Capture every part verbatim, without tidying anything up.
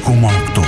κόμμα οκτώ.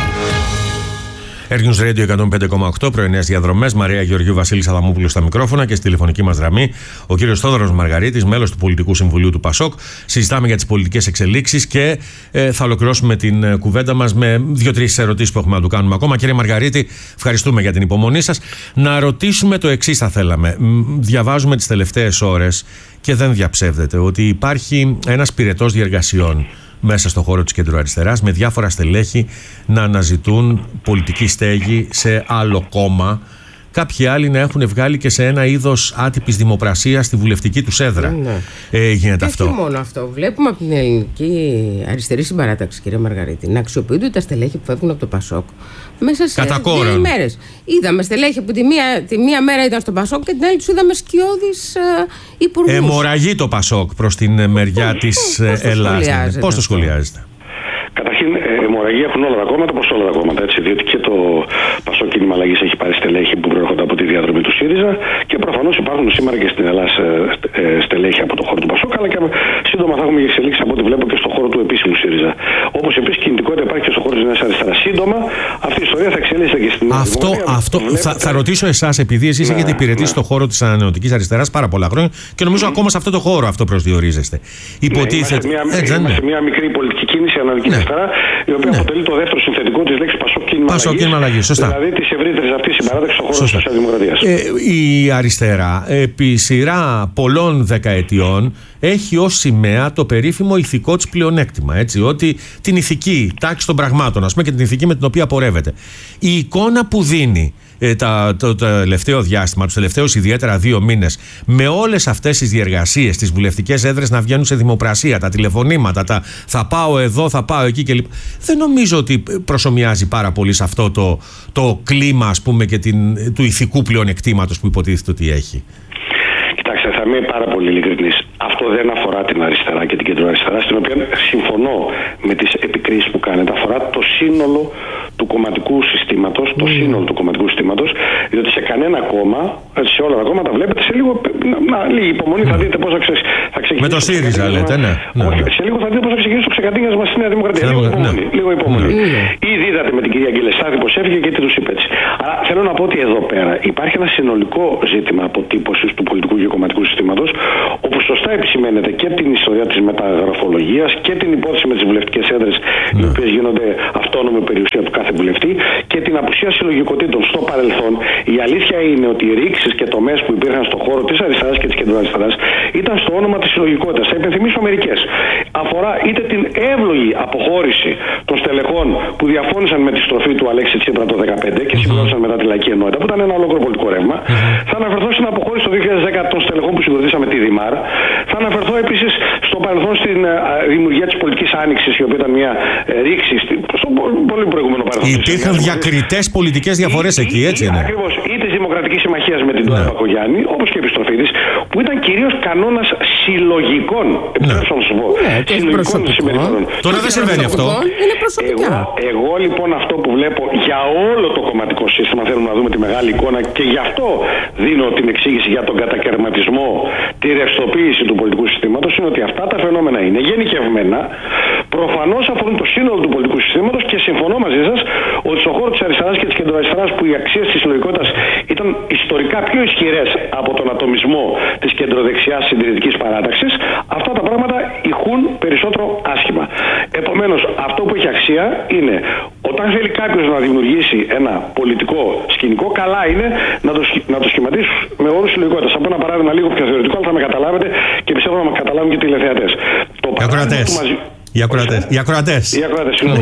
Air News Radio εκατόν πέντε κόμμα οκτώ, πρωινές διαδρομές. Μαρία Γεωργίου, Βασίλης Αδαμόπουλος στα μικρόφωνα και στη τηλεφωνική μας γραμμή ο κύριος Θόδωρος Μαργαρίτης, μέλος του Πολιτικού Συμβουλίου του ΠΑΣΟΚ. Συζητάμε για τις πολιτικές εξελίξεις και ε, θα ολοκληρώσουμε την κουβέντα μας με δύο-τρεις ερωτήσεις που έχουμε να του κάνουμε ακόμα. Κύριε Μαργαρίτη, ευχαριστούμε για την υπομονή σας. Να ρωτήσουμε το εξής θα θέλαμε. Διαβάζουμε τις τελευταίες ώρες και δεν διαψεύδεται ότι υπάρχει ένας πυρετός διεργασιών μέσα στον χώρο της κεντροαριστεράς, με διάφορα στελέχη να αναζητούν πολιτική στέγη σε άλλο κόμμα. Κάποιοι άλλοι να έχουν βγάλει και σε ένα είδος άτυπης δημοπρασίας στη βουλευτική τους έδρα. Ναι. Ε, γίνεται και αυτό. Όχι μόνο αυτό. Βλέπουμε από την ελληνική αριστερή συμπαράταξη, κύριε Μαργαρίτη, να αξιοποιούνται τα στελέχη που φεύγουν από το ΠΑΣΟΚ μέσα σε δύο ημέρες. Είδαμε στελέχη που τη μία, τη μία μέρα ήταν στο ΠΑΣΟΚ και την άλλη τους είδαμε σκιώδεις uh, υπουργούς. Αιμορραγεί το ΠΑΣΟΚ προς την μεριά της Ελλάδας. Πώς το σχολιάζετε? Καταρχήν, αιμορραγία έχουν όλα τα κόμματα, όπως όλα τα κόμματα. Έτσι, διότι και το ΠΑΣΟΚ Κίνημα Αλλαγής έχει πάρει στελέχη που προέρχονται από τη διαδρομή του ΣΥΡΙΖΑ και προφανώς υπάρχουν σήμερα και στην Ελλάδα στελέχη από το χώρο του ΠΑΣΟΚ, αλλά και σύντομα θα έχουμε εξελίξεις από ό,τι βλέπω και στον χώρο του επίσημου ΣΥΡΙΖΑ. Όπως επίσης κινητικότητα υπάρχει και στον χώρο της Νέας Αριστεράς. Σύντομα αυτή η ιστορία θα εξελίσσεται και στην Ελλάδα. Αυτό, αυτό θα, θα ρωτήσω εσάς, επειδή εσείς ναι, έχετε υπηρετήσει ναι. στον χώρο της ανανεωτικής αριστεράς πάρα πολλά χρόνια και νομίζω mm. ακόμα σε αυτό το χώρο αυτό προσδιορίζεστε. Υποτίθεται. Ναι, είμαστε, μια, είμαστε μια μικρή πολιτική κίνηση ανανεωτική ναι. αριστερά, η οποία ναι. αποτελεί το δεύτερο συνθετικό της λέξης ΠΑΣΟΚ Κίνημα Αλλαγής. Δηλαδή της ευρύτερης αυτής συμπαράταξης στον χώρο της σοσιαλδημοκρατίας. Ε, η αριστερά επί σειρά πολλών δεκαετιών έχει ως σημαία το περίφημο ηθικό της πλεονέκτημα. Έτσι, ότι την ηθική τάξη των πραγμάτων, ας πούμε, και την ηθική με την οποία πορεύεται. Η εικόνα που δίνει ε, τα, το, το τελευταίο διάστημα, τους τελευταίους ιδιαίτερα δύο μήνες, με όλες αυτές τις διεργασίες, τις βουλευτικές έδρες να βγαίνουν σε δημοπρασία, τα τηλεφωνήματα, τα θα πάω εδώ, θα πάω εκεί κλπ. Δεν νομίζω ότι προσομοιάζει πάρα πολύ σε αυτό το, το κλίμα, ας πούμε, και την, του ηθικού πλεονεκτήματος που υποτίθεται ότι έχει. Κοιτάξτε, θα είμαι πάρα πολύ ειλικρινής. Αυτό δεν αφορά την αριστερά και την κεντροαριστερά, στην οποία συμφωνώ με τις επικρίσεις που κάνετε. Αφορά το σύνολο του κομματικού συστήματος, το mm. σύνολο του κομματικού συστήματος, διότι σε κανένα κόμμα, σε όλα τα κόμματα βλέπετε σε λίγο, να, λίγη υπομονή mm. θα δείτε πώς θα, ξε, θα ξεκινήσει. Με το ΣΥΡΙΖΑ λέτε, ναι. Όχι, ναι. σε λίγο θα δείτε πώς θα ξεκινήσει το ξεκατήγασμα στη Νέα Δημοκρατία. Λίγο υπομονή. Ναι. Λίγο υπομονή. Mm. Ήδη είδατε με την κυρία Γκελεστάδη πώς έφυγε και τι τους είπε έτσι. Άρα θέλω να πω ότι εδώ πέρα υπάρχει ένα συνολικό ζήτημα αποτύπωσης του πολιτικού και κομματικού συστήματος, όπου σωστά επισημαίνεται και την ιστορία της μεταγραφολογίας και την υπόθεση με τις βουλευτικές έδρες, mm. οι οποίες γίνονται αυτόνομη περιουσία του κάθε βουλευτή, και την απουσία συλλογικοτήτων στο παρελθόν. Η αλήθεια είναι ότι οι ρήξεις και τομές που υπήρχαν στον χώρο της αριστεράς και της κεντροαριστεράς ήταν στο όνομα της συλλογικότητας. Θα υπενθυμίσω μερικές. Αφορά είτε την εύλογη αποχώρηση των στελεχών που διαφώνησαν με τη στροφή του Αλέξη Τσίπρα το δύο χιλιάδες δεκαπέντε και συγκρότησαν μετά τη λαϊκή ενότητα, που ήταν ένα ολόκληρο πολιτικό ρεύμα. Mm-hmm. Θα αναφερθώ στην αποχώρηση το δύο χιλιάδες δέκα των στελεχών που συγκροτήσαμε τη Δημάρ. Θα αναφερθώ επίσης στο παρελθόν στην uh, δημιουργία της πολιτικής άνοιξης, η οποία ήταν μια uh, ρήξη στο πολύ προηγούμενο παρελθόν. Υπήρχαν διακριτές πολιτικές διαφορές ή, εκεί, έτσι ή, είναι. Ακριβώς. Ή της Δημοκρατικής Συμμαχίας με την Ντόρα ναι. Πακογιάννη, όπως και η επιστροφή της, που ήταν κυρίως κανόνας συλλογικών. Επιτρέψτε να σου πω. Συλλογικών συμπεριφορών. Τώρα δεν συμβαίνει αυτό. Εγώ, εγώ λοιπόν αυτό που βλέπω για όλο το κομματικό σύστημα, θέλουμε να δούμε τη μεγάλη εικόνα και γι' αυτό δίνω την εξήγηση για τον κατακαιρματισμό, τη ρευστοποίηση του πολιτικού συστήματος, είναι ότι αυτά τα φαινόμενα είναι γενικευμένα, προφανώς αφορούν το σύνολο του πολιτικού συστήματος και συμφωνώ μαζί σας ότι στον χώρο της αριστεράς και της κεντροαριστεράς, που οι αξίες της συλλογικότητας ήταν ιστορικά πιο ισχυρές από τον ατομισμό της κεντροδεξιάς συντηρητικής παράταξης, αυτά τα πράγματα ηχούν περισσότερο άσχημα. Επομένως, αυτό που έχει αξία είναι όταν θέλει κάποιος να δημιουργήσει ένα πολιτικό σκηνικό, καλά είναι να το, να το σχηματίσει με όρους συλλογικότητας. Θα πω ένα παράδειγμα λίγο πιο θεωρητικό, αλλά θα με καταλάβετε και πιστεύω να με καταλάβουν και οι τηλεθεατές. Το παράδειγμα του μαζι... Οι ακροατές. Οι ακροατές. Οι ακροατές, συγγνώμη,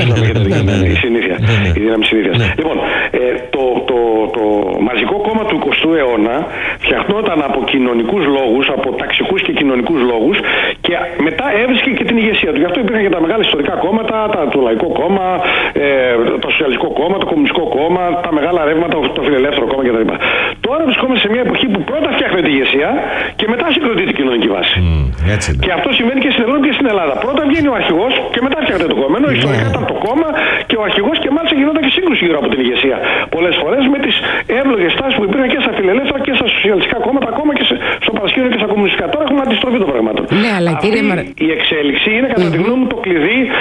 η συνήθεια. Η δύναμη συνήθειας. Λοιπόν, το, το, το μαζικό κόμμα του εικοστού αιώνα φτιαχνόταν από κοινωνικούς λόγους, από ταξικούς και κοινωνικούς λόγους, και μετά έβρισκε και την ηγεσία του. Γι' αυτό υπήρχαν και τα μεγάλα ιστορικά κόμματα, τα, το Λαϊκό Κόμμα, ε, το Σοσιαλιστικό Κόμμα, το Κομμουνιστικό Κόμμα, τα μεγάλα ρεύματα, το Φιλελεύθερο Κόμμα κτλ. Τώρα βρισκόμαστε σε μια εποχή που πρώτα φτιάχνεται η ηγεσία και μετά συγκροτεί την κοινωνική βάση. Mm, έτσι και αυτό συμβαίνει και στην Ευρώπη και στην Ελλάδα. Πρώτα βγαίνει ο αρχηγός και μετά φτιάχνεται το κόμμα. Ενώ ιστορικά ήταν το κόμμα και ο αρχηγός, και μάλιστα γινόταν και σύγκρουση γύρω από την ηγεσία. Πολλές φορές με τις εύλογες τάσεις που υπήρχαν και στα φιλελεύθερα και στα σοσιαλιστικά κόμματα, ακόμα και στο παρασκήνιο και στα κομμουνιστικά. Τώρα έχουμε αντιστροφή των πραγμάτων. Ναι, αλλά αυτή κύριε Μαρ... η εξέλιξη είναι κατά mm-hmm. τη γνώμη μου το κλειδί των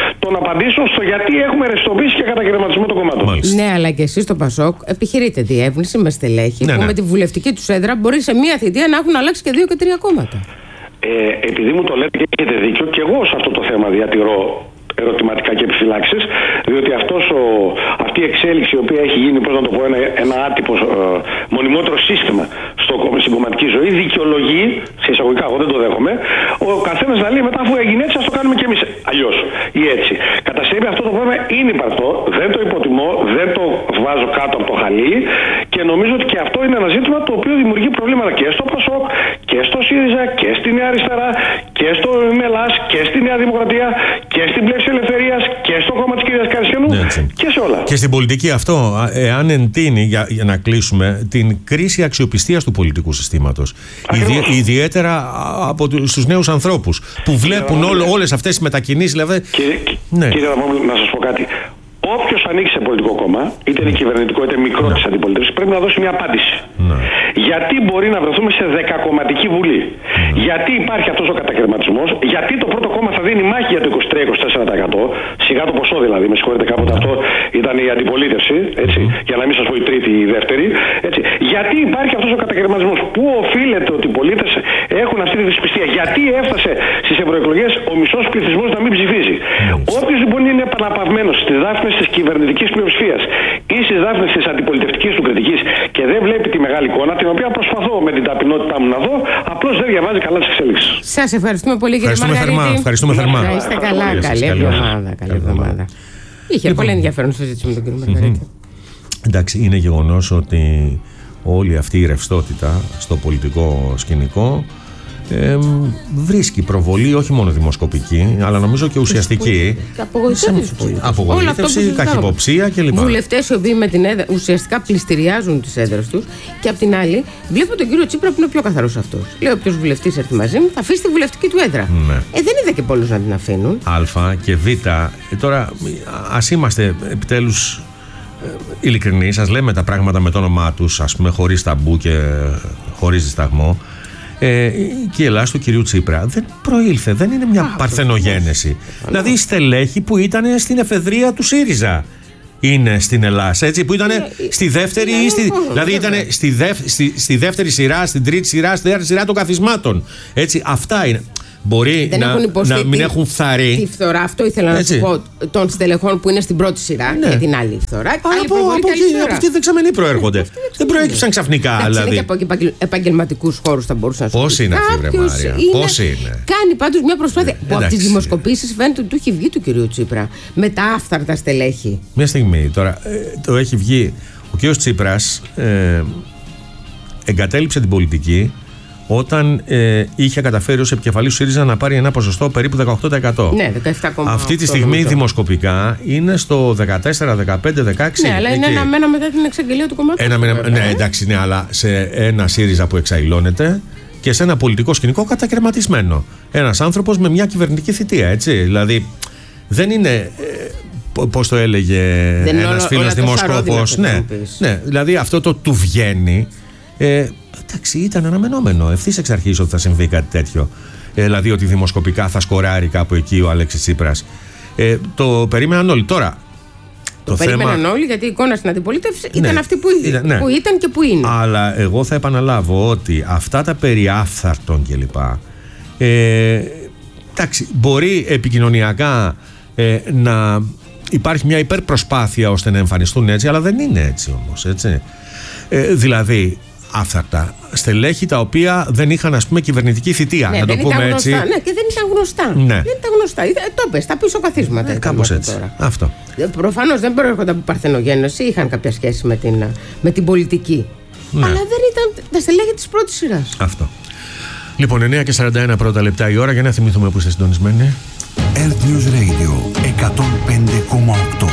απαντήσουν στο γιατί έχουμε ρευστοποιήσει και κατακαιρματισμό των κομμάτων. Μάλιστα. Ναι, αλλά και εσείς στο Πασόκ επιχειρείτε διεύρυνση με στελέχη ναι, που ναι. με τη βουλευτική του έδρα μπορεί σε μία θητεία να έχουν αλλάξει και δύο και τρία κόμματα. Ε, επειδή μου το λέτε και έχετε δίκιο, και εγώ σε αυτό το θέμα διατηρώ ερωτηματικά και επιφυλάξεις, διότι αυτός ο, αυτή η εξέλιξη η οποία έχει γίνει, πώς να το πω, ένα, ένα άτυπο ε, μονιμότερο σύστημα στο, στην κομματική ζωή, δικαιολογεί, σε εισαγωγικά εγώ δεν το δέχομαι, ο καθένας να λέει μετά αφού έγινε έτσι, ας το κάνουμε και εμείς αλλιώς ή έτσι. Κατά συνέπεια αυτό το πρόβλημα είναι υπαρκτό, δεν το υποτιμώ, δεν το βάζω κάτω από το χαλί και νομίζω ότι και αυτό είναι ένα ζήτημα το οποίο δημιουργεί προβλήματα και στο Πασόκ και στο ΣΥΡΙΖΑ και στη Νέα Αριστερά και στο ΕΛΑΣ και στη Νέα Δημοκρατία και στην Πλεύση Ελευθερίας και στο κόμμα της κυρίας Καρσιανού και σε όλα. Και στην πολιτική αυτό, εάν εντείνει, για, για να κλείσουμε, την κρίση αξιοπιστίας του πολιτικού συστήματος. Ιδι, ιδιαίτερα από στους νέους ανθρώπους που βλέπουν όλο, όλες αυτές τις μετακινήσεις. Δηλαδή, κύριε, ναι. κύριε Ραμόπουλε, να σας πω κάτι. Όποιος ανήκει σε πολιτικό κόμμα, είτε είναι κυβερνητικό είτε μικρό της αντιπολίτευσης, πρέπει να δώσει μια απάντηση. Ναι. Γιατί μπορεί να βρεθούμε σε δεκακομματική βουλή, ναι. γιατί υπάρχει αυτός ο κατακαιρματισμός, γιατί το πρώτο κόμμα θα δίνει μάχη για το είκοσι τρία με είκοσι τέσσερα τοις εκατό, σιγά το ποσό δηλαδή, με συγχωρείτε, κάποτε ναι. αυτό ήταν η αντιπολίτευση, έτσι, mm. για να μην σας πω η τρίτη ή η δεύτερη. Έτσι. Γιατί υπάρχει αυτός ο κατακαιρματισμός, πού οφείλεται ότι οι πολίτες έχουν αυτή τη δυσπιστία, γιατί έφτασε στις ευρωεκλογές ο μισός πληθυσμός να μην ψηφίζει. Mm. Όποιος λοιπόν είναι επαναπαυμένος στις δάφνες της κυβερνητικής πλειοψηφίας ή στις δάφνες της αντιπολιτευτικής του κριτικής και δεν βλέπει τη μεγάλη εικόνα, την οποία προσπαθώ με την ταπεινότητά μου να δω, απλώς δεν διαβάζει καλά τις εξέλιξεις. Σας ευχαριστούμε πολύ, κύριε Μαργαρίτη. Ευχαριστούμε θερμά. Να είστε καλά. Καλή εβδομάδα. Καλή εβδομάδα. Είχε πολύ ενδιαφέρον συζήτηση με τον κύριο Μαργαρίτη. Εντάξει, είναι γεγονός ότι όλη αυτή η ρευστότητα στο πολιτικό σκηνικό Ε, βρίσκει προβολή όχι μόνο δημοσκοπική, αλλά νομίζω και ουσιαστική. Απογοήτευση, καχυποψία κλπ. Βουλευτές οι οποίοι με την έδρα ουσιαστικά πληστηριάζουν τις έδρες τους, και απ' την άλλη βλέπω τον κύριο Τσίπρα που είναι ο πιο καθαρός αυτός. Λέει: όποιος βουλευτής έρθει μαζί μου θα αφήσει τη βουλευτική του έδρα. Ναι. Ε, δεν είδα και πολλούς να την αφήνουν. Α και Β. Ε, τώρα, ας είμαστε επιτέλους ειλικρινείς, σας λέμε τα πράγματα με το όνομά τους, ας πούμε, χωρίς ταμπού και χωρίς δισταγμό. Ε, και η Ελλάδα του κυρίου Τσίπρα δεν προήλθε, δεν είναι μια Α, παρθενογένεση. Αυτό. Δηλαδή η στελέχη που ήταν στην εφεδρεία του ΣΥΡΙΖΑ είναι στην Ελλάδα, έτσι, που ήταν στη δεύτερη ή στη, δηλαδή ήταν στη, δεύ, στη, στη δεύτερη σειρά, στην τρίτη σειρά, στη δεύτερη σειρά των καθισμάτων. Έτσι, αυτά είναι. Μπορεί να, να μην έχουν φθαρεί. Τη φθορά, αυτό ήθελα να σου πω, των στελεχών που είναι στην πρώτη σειρά, ναι. για την άλλη φθορά. Αλλά από, από, από, εκεί, από αυτή δεξαμενή προέρχονται. Δεν προέκυψαν ξαφνικά. Εντάξει, δηλαδή. Είναι και από επαγγελματικούς χώρους θα μπορούσαν να σου Πώς είναι αυτή, βρε Μάρια, πώς είναι. Κάνει πάντως μια προσπάθεια. Ε, που από τις δημοσκοπήσεις φαίνεται ότι του έχει βγει του κυρίου Τσίπρα με τα άφθαρτα στελέχη. Μια στιγμή τώρα, το έχει βγει. Ο κύριος Τσίπρας εγκατέλειψε την πολιτική όταν ε, είχε καταφέρει ως επικεφαλής του ΣΥΡΙΖΑ να πάρει ένα ποσοστό περίπου δεκαοκτώ τοις εκατό. Ναι, δεκαεπτά κόμμα οκτώ. Αυτή τη στιγμή δημοσκοπικά είναι στο δεκατέσσερα, δεκαπέντε, δεκαέξι. Ναι, αλλά είναι ένα μένα μετά την εξαγγελία του κομμάτου. Ένα μένα, ναι, εντάξει, ναι, αλλά σε ένα ΣΥΡΙΖΑ που εξαϊλώνεται και σε ένα πολιτικό σκηνικό κατακαιρματισμένο. Ένας άνθρωπος με μια κυβερνητική θητεία, έτσι. Δηλαδή δεν είναι. Ε, πώς το έλεγε ένας φίλος δημοσκόπος. Ναι, ναι, δηλαδή αυτό το του βγαίνει. Ε, εντάξει, ήταν αναμενόμενο ευθύς εξ αρχής ότι θα συμβεί κάτι τέτοιο. Ε, δηλαδή ότι δημοσκοπικά θα σκοράρει κάπου εκεί ο Αλέξης Τσίπρας. Ε, το περίμεναν όλοι. Τώρα. Το, το θέμα... περίμεναν όλοι, γιατί η εικόνα στην αντιπολίτευση ναι, ήταν αυτή που, ήταν, ναι. που ήταν και που είναι. Αλλά εγώ θα επαναλάβω ότι αυτά τα περί άφθαρτων κλπ. Ε, εντάξει, μπορεί επικοινωνιακά ε, να υπάρχει μια υπερπροσπάθεια ώστε να εμφανιστούν έτσι, αλλά δεν είναι έτσι όμως. Έτσι. Ε, δηλαδή. Άφθαρτα στελέχη τα οποία δεν είχαν, ας πούμε, κυβερνητική θητεία. Ναι, να το πούμε γνωστά, έτσι. Ναι, και δεν ήταν γνωστά. Ναι. Δεν ήταν γνωστά. Ε, το πες, τα πίσω καθίσματα. Ε, κάπως έτσι. Τώρα. Αυτό. Προφανώς δεν προέρχονται από παρθενογέννηση, είχαν κάποια σχέση με την, με την πολιτική. Ναι. Αλλά δεν ήταν τα στελέχη της πρώτης σειράς. Αυτό. Λοιπόν, εννιά και σαράντα ένα πρώτα λεπτά η ώρα για να θυμηθούμε που είστε συντονισμένοι. Earth News Radio εκατόν πέντε κόμμα οκτώ.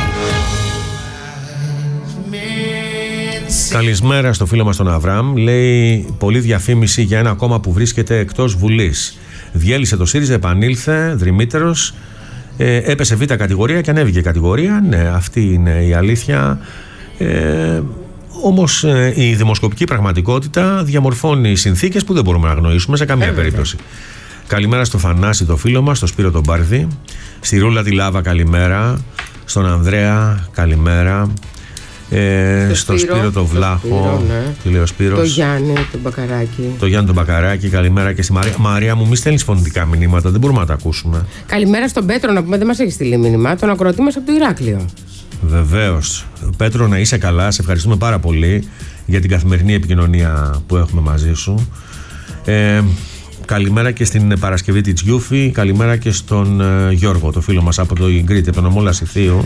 Καλησμέρα στο φίλο μας τον Αβραάμ. Λέει πολλή διαφήμιση για ένα κόμμα που βρίσκεται εκτός Βουλής. Διέλυσε το ΣΥΡΙΖΑ, επανήλθε δρυμύτερος, ε, έπεσε β' κατηγορία και ανέβηκε κατηγορία. Ναι, αυτή είναι η αλήθεια. Ε, όμως ε, η δημοσκοπική πραγματικότητα διαμορφώνει συνθήκες που δεν μπορούμε να αγνοήσουμε σε καμία ε, περίπτωση. Καλημέρα στο Θανάση, το φίλο μας, στο Σπύρο τον Πάρδη. Στη Ρούλα τη Λάβα, καλημέρα. Στον Ανδρέα, καλημέρα. Ε, στο, στο Σπύρο, Σπύρο τον Βλάχο. Σπύρο, ναι. Τι λέει ο Σπύρος. Το Γιάννη τον Μπακαράκη. Το Γιάννη τον Μπακαράκη, καλημέρα και στη Μαρία. Μαρία μου, μη στέλνεις φωνητικά μηνύματα, δεν μπορούμε να τα ακούσουμε. Καλημέρα στον Πέτρο, να πούμε, δεν μας έχει στείλει μήνυμα. Τον ακροατή μας από το Ηράκλειο. Βεβαίως. Πέτρο, να είσαι καλά. Σε ευχαριστούμε πάρα πολύ για την καθημερινή επικοινωνία που έχουμε μαζί σου. Ε, καλημέρα και στην Παρασκευή τη Τζιούφη. Καλημέρα και στον ε, Γιώργο, το φίλο μας από το Γκρίτη, από τον νομό Λασιθίου.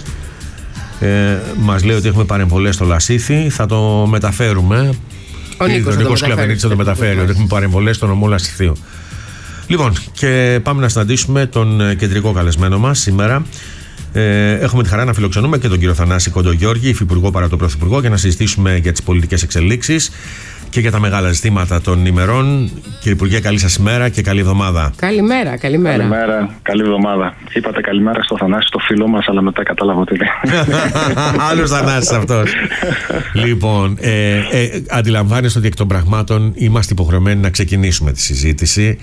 Ε, μας λέει ότι έχουμε παρεμβολές στο Λασίθι. Θα το μεταφέρουμε. Ο Νίκος θα, Νίκος Κλαβενίτης θα το μεταφέρει. Ότι έχουμε παρεμβολές στο νομό Λασιθίου. Λοιπόν, και πάμε να συναντήσουμε τον κεντρικό καλεσμένο μας σήμερα. Ε, έχουμε τη χαρά να φιλοξενούμε και τον κύριο Θανάση Κοντογιώργη, υφυπουργό παρά τον πρωθυπουργό, για να συζητήσουμε για τις πολιτικές εξελίξεις και για τα μεγάλα ζητήματα των ημερών. Κύριε Υπουργέ, καλή σας ημέρα και καλή εβδομάδα. Καλημέρα, καλημέρα. Καλημέρα, καλή εβδομάδα. Είπατε καλημέρα στο Θανάση, το φίλο μας, αλλά μετά κατάλαβα ότι είναι. Άλλος Θανάσης αυτός. Λοιπόν, ε, ε, αντιλαμβάνεστε ότι εκ των πραγμάτων είμαστε υποχρεωμένοι να ξεκινήσουμε τη συζήτηση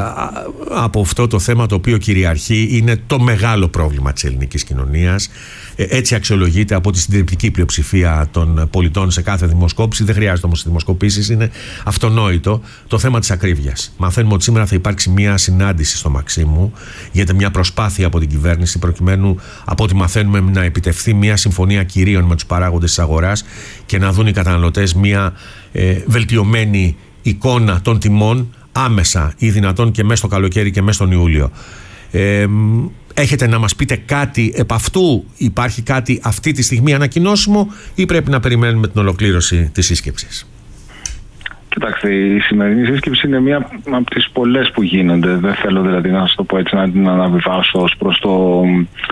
από αυτό το θέμα το οποίο κυριαρχεί, είναι το μεγάλο πρόβλημα της ελληνικής κοινωνίας. Έτσι αξιολογείται από τη συντριπτική πλειοψηφία των πολιτών σε κάθε δημοσκόπηση. Δεν χρειάζεται όμως δημοσκοπήσεις, είναι αυτονόητο το θέμα της ακρίβειας. Μαθαίνουμε ότι σήμερα θα υπάρξει μια συνάντηση στο Μαξίμου, γίνεται μια προσπάθεια από την κυβέρνηση προκειμένου, από ό,τι μαθαίνουμε, να επιτευχθεί μια συμφωνία κυρίων με τους παράγοντες της αγοράς και να δουν οι καταναλωτές μια ε, βελτιωμένη εικόνα των τιμών άμεσα ή δυνατόν και μέσα στο καλοκαίρι και μέσα στον Ιούλιο. Ε, έχετε να μας πείτε κάτι επ' αυτού? Υπάρχει κάτι αυτή τη στιγμή ανακοινώσιμο ή πρέπει να περιμένουμε την ολοκλήρωση της σύσκεψης? Κοιτάξτε, η σημερινή σύσκεψη είναι μία από τις πολλές που γίνονται. Δεν θέλω δηλαδή να σας το πω έτσι, να την αναβιβάσω ως προς το,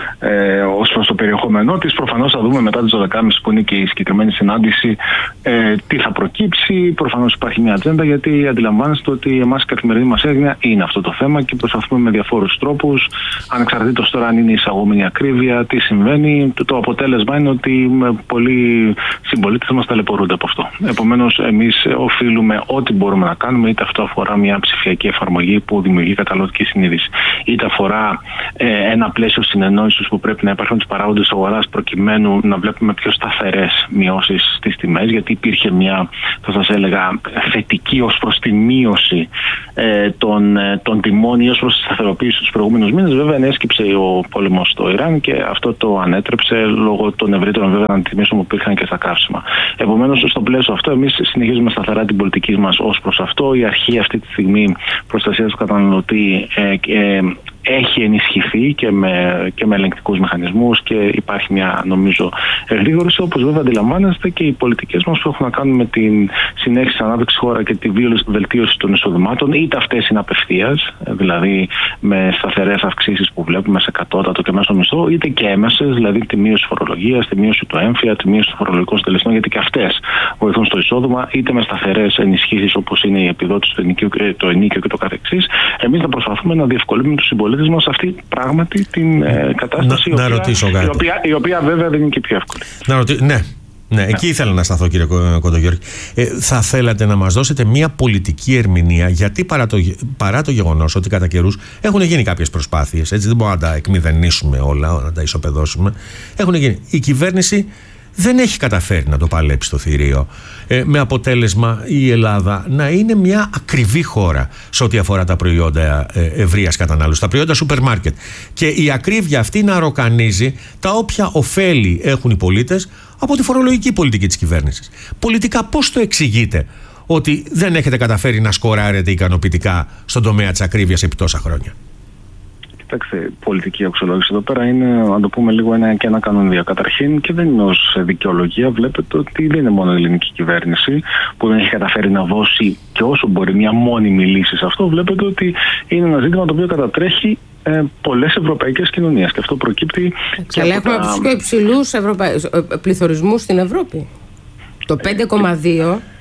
ε, ως προς το περιεχόμενό της. Προφανώς θα δούμε μετά τις δώδεκα και μισή που είναι και η συγκεκριμένη συνάντηση ε, τι θα προκύψει. Προφανώς υπάρχει μια ατζέντα, γιατί αντιλαμβάνεστε ότι εμάς η καθημερινή μας έγνοια είναι αυτό το θέμα και προσπαθούμε με διαφόρους τρόπους, ανεξαρτήτως τώρα αν είναι εισαγόμενη ακρίβεια, τι συμβαίνει. Το, το αποτέλεσμα είναι ότι πολλοί συμπολίτες μας ταλαιπωρούνται από αυτό. Επομένως, εμείς οφείλουμε με ό,τι μπορούμε να κάνουμε, είτε αυτό αφορά μια ψηφιακή εφαρμογή που δημιουργεί καταναλωτική συνείδηση, είτε αφορά ε, ένα πλαίσιο συνεννόησης που πρέπει να υπάρχουν τους παράγοντες της αγοράς προκειμένου να βλέπουμε πιο σταθερές μειώσεις στις τιμές, γιατί υπήρχε μια, θα σας έλεγα, θετική ως προς τη μείωση ε, των, ε, των τιμών ή ως προς τη σταθεροποίηση τους προηγούμενους μήνες. Βέβαια, ενέσκυψε ο πόλεμος στο Ιράν και αυτό το ανέτρεψε λόγω των ευρύτερων βέβαια αντιτιμήσεων που υπήρχαν και στα καύσιμα. Επομένως, στο πλαίσιο αυτό, εμείς συνεχίζουμε σταθερά την πολιτική μας ως προς αυτό. Η αρχή αυτή τη στιγμή προστασίας του καταναλωτή ε, ε, έχει ενισχυθεί και με, και με ελεγκτικούς μηχανισμούς και υπάρχει μια, νομίζω, εγρήγορση, όπως βέβαια αντιλαμβάνεστε και οι πολιτικές μας που έχουν να κάνουν με την συνέχιση της ανάπτυξης χώρα και τη βελτίωση των εισοδημάτων, είτε αυτές είναι απευθείας, δηλαδή με σταθερές αυξήσεις που βλέπουμε σε κατώτατο και μέσο μισθό, είτε και έμεσες, δηλαδή τη μείωση φορολογίας, τη μείωση του έμφυα, τη μείωση των φορολογικών συντελεστών, γιατί και αυτές βοηθούν στο εισόδημα, είτε με σταθερές ενισχύσεις όπως είναι η επιδότηση του ενοικίου, το ενίκιο και το καθεξής. Εμείς θα προσπαθούμε να διευκολύνουμε τους συμπολίτες μας αυτή πράγματι την ε, κατάσταση, να, η, να οποία, η, οποία, η οποία βέβαια δεν είναι και πιο εύκολη. Να ρωτη... Ναι. Ναι, εκεί ήθελα να σταθώ, κύριε Κοντογιώργη. Ε, θα θέλατε να μας δώσετε μια πολιτική ερμηνεία, γιατί παρά το, παρά το γεγονός ότι κατά καιρούς έχουν γίνει κάποιες προσπάθειες, έτσι δεν μπορούμε να τα εκμηδενήσουμε όλα, να τα ισοπεδώσουμε. Έχουν γίνει. Η κυβέρνηση δεν έχει καταφέρει να το παλέψει το θηρίο, ε, με αποτέλεσμα η Ελλάδα να είναι μια ακριβή χώρα σε ό,τι αφορά τα προϊόντα ε, ευρείας κατανάλωσης, τα προϊόντα σούπερ μάρκετ, και η ακρίβεια αυτή να ροκανίζει τα όποια ωφέλη έχουν οι πολίτες από τη φορολογική πολιτική της κυβέρνησης. Πολιτικά πώς το εξηγείτε ότι δεν έχετε καταφέρει να σκοράρετε ικανοποιητικά στον τομέα της ακρίβειας επί τόσα χρόνια? Κοιτάξτε, πολιτική αξιολόγηση εδώ πέρα είναι, να το πούμε λίγο, ένα και ένα κανονία. Καταρχήν, και δεν είναι ως δικαιολογία, βλέπετε ότι δεν είναι μόνο η ελληνική κυβέρνηση που δεν έχει καταφέρει να δώσει και όσο μπορεί μια μόνιμη λύση σε αυτό. Βλέπετε ότι είναι ένα ζήτημα το οποίο κατατρέχει ε, πολλές ευρωπαϊκές κοινωνίες και αυτό προκύπτει. Και έχουμε από τους πιο υψηλούς ευρωπα... πληθωρισμούς στην Ευρώπη. Το πέντε κόμμα δύο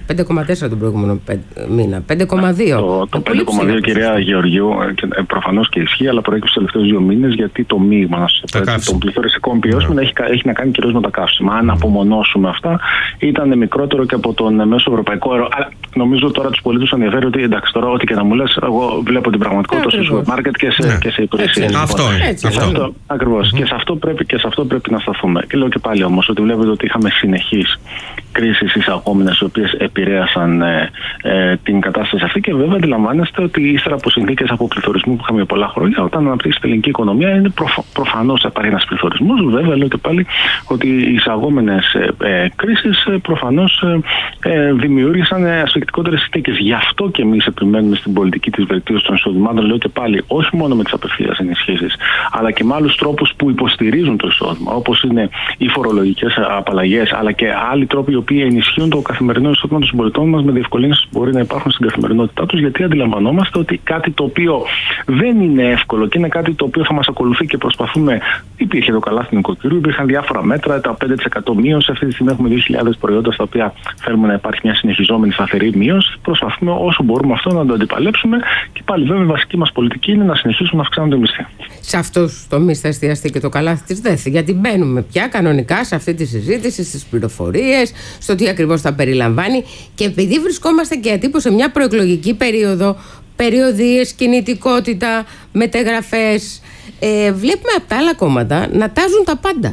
πέντε κόμμα τέσσερα τον προηγούμενο μήνα. πέντε κόμμα δύο. Το, το πέντε κόμμα δύο, κυρία Γεωργίου, προφανώς και ισχύει, αλλά προέκυψε τους τελευταίους δύο μήνες γιατί το μείγμα των πληθωριστικών πιώσεων έχει, έχει να κάνει κυρίως με τα καύσιμα. Αν απομονώσουμε αυτά, ήταν μικρότερο και από τον μέσο ευρωπαϊκό όρο. Αλλά νομίζω τώρα τους πολίτες ενδιαφέρει ότι εντάξει, τώρα ό,τι και να μου λες, εγώ βλέπω την πραγματικότητα στο σούπερ μάρκετ και σε, yeah. σε υπηρεσίες. Αυτό είναι. Αυτό. Ακριβώς. Mm-hmm. Και, σε αυτό πρέπει, και σε αυτό πρέπει να σταθούμε. Και λέω και πάλι όμως ότι βλέπετε ότι είχαμε συνεχείς κρίσεις εισαγόμενες οι οποίες επηρέασαν ε, ε, την κατάσταση αυτή και βέβαια αντιλαμβάνεστε ότι ύστερα από συνθήκες αποπληθωρισμού που είχαμε πολλά χρόνια, όταν αναπτύσσεται η ελληνική οικονομία, είναι προφ, προφανώς θα υπάρχει ένας πληθωρισμός. Βέβαια, λέω και πάλι ότι οι εισαγόμενες ε, ε, κρίσεις ε, προφανώς ε, ε, δημιούργησαν ασφικτικότερες συνθήκες. Γι' αυτό και εμείς επιμένουμε στην πολιτική της βελτίωσης των εισοδημάτων, λέω και πάλι, όχι μόνο με τις απευθείας ενισχύσεις, αλλά και με άλλους τρόπους που υποστηρίζουν το εισόδημα, όπως είναι οι φορολογικές απαλλαγές, αλλά και άλλοι τρόποι οι οποίοι ενισχύουν το καθημερινό εισόδημα των συμπολιτών μας με διευκολύνσεις που μπορεί να υπάρχουν στην καθημερινότητά τους, γιατί αντιλαμβανόμαστε ότι κάτι το οποίο δεν είναι εύκολο και είναι κάτι το οποίο θα μας ακολουθεί και προσπαθούμε. Υπήρχε το καλάθι νοικοκυριού, υπήρχαν διάφορα μέτρα, τα πέντε τοις εκατό μείωση. Αυτή τη στιγμή έχουμε δύο χιλιάδες προϊόντα στα οποία θέλουμε να υπάρχει μια συνεχιζόμενη σταθερή μείωση. Προσπαθούμε όσο μπορούμε αυτό να το αντιπαλέψουμε και πάλι βέβαια η βασική μας πολιτική είναι να συνεχίσουμε να αυξάνονται οι μισθοί. Σε αυτούς τους τομείς θα εστιαστεί και το καλάθι της ΔΕΘ, γιατί μπαίνουμε πια κανονικά σε αυτή τη συζήτηση, στις πληροφορίες, στο τι ακριβώς θα περιλαμβάνει και επειδή βρισκόμαστε και ατύπως σε μια προεκλογική περίοδο, περιοδίες, κινητικότητα, μετεγραφές, ε, βλέπουμε από τα άλλα κόμματα να τάζουν τα πάντα.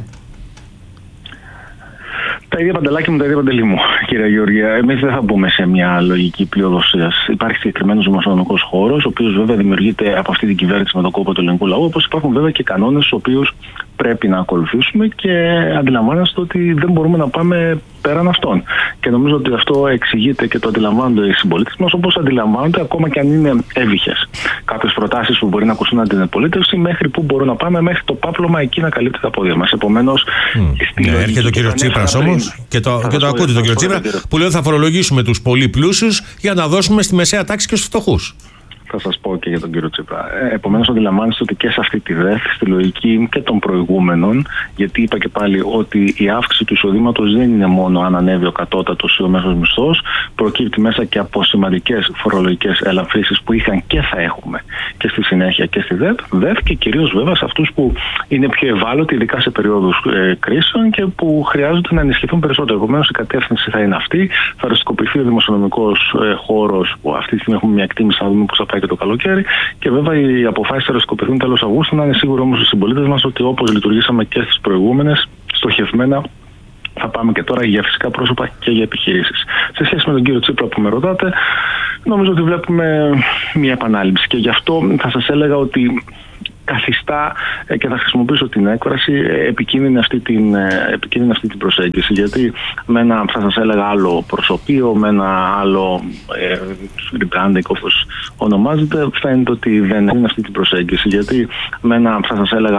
Τα ίδια παντελάκια μου, τα ίδια παντελή μου, κύριε Γεωργία. Εμείς δεν θα μπούμε σε μια λογική πλειοδοσία. Υπάρχει συγκεκριμένος δημοσιονομικός χώρος, ο οποίος βέβαια δημιουργείται από αυτή την κυβέρνηση με τον κόπο του ελληνικού λαού, όπως υπάρχουν βέβαια και κανόνες τους οποίους πρέπει να ακολουθήσουμε και αντιλαμβάνεστε ότι δεν μπορούμε να πάμε πέραν αυτών. Και νομίζω ότι αυτό εξηγείται και το αντιλαμβάνονται οι συμπολίτες μας, όπως αντιλαμβάνονται ακόμα και αν είναι εύβυχες κάποιες προτάσεις που μπορεί να ακούσουν από την αντιπολίτευση, μέχρι που μπορούμε να πάμε, μέχρι το πάπλωμα εκεί να καλύπτει τα πόδια μας. Επομένως, mm. ναι, έρχεται ο κύριος Τσίπρας όμως και το, και το ακούτε τον κύριο Τσίπρα που λέει ότι θα φορολογήσουμε τους πολύ πλούσιους για να δώσουμε στη μεσαία τάξη και στους φτωχούς. Θα σας πω και για τον κύριο Τσίπρα. Επομένως, αντιλαμβάνεστε ότι και σε αυτή τη ΔΕΘ, στη λογική και των προηγούμενων, γιατί είπα και πάλι ότι η αύξηση του εισοδήματος δεν είναι μόνο αν ανέβει ο κατώτατος ή ο μέσος μισθός, προκύπτει μέσα και από σημαντικές φορολογικές ελαφρύσεις που είχαν και θα έχουμε και στη συνέχεια και στη ΔΕΘ, ΔΕΘ και κυρίως βέβαια σε αυτούς που είναι πιο ευάλωτοι, ειδικά σε περίοδους ε, κρίσεων και που χρειάζονται να ενισχυθούν περισσότερο. Επομένως, η κατεύθυνση θα είναι αυτή. Θα ρευστοποιηθεί ο δημοσιονομικός ε, χώρος, που αυτή τη στιγμή έχουμε μια εκτίμηση να δούμε πώς θα πάει και το καλοκαίρι. Και βέβαια οι αποφάσεις θα ρευστοποιηθούν τέλος Αυγούστου. Να είναι σίγουρο όμως οι συμπολίτες μας ότι όπως λειτουργήσαμε και στις προηγούμενες, στοχευμένα θα πάμε και τώρα για φυσικά πρόσωπα και για επιχειρήσεις. Σε σχέση με τον κύριο Τσίπρα που με ρωτάτε, νομίζω ότι βλέπουμε μια επανάληψη και γι' αυτό θα σας έλεγα ότι καθιστά και θα χρησιμοποιήσω την έκφραση επικίνδυνη αυτή την, επικίνδυνη αυτή την προσέγγιση, γιατί με ένα, θα σας έλεγα, άλλο προσωπείο, με ένα άλλο ε, rebranding όπως ονομάζεται, φαίνεται ότι δεν είναι αυτή την προσέγγιση, γιατί με ένα, θα σας έλεγα,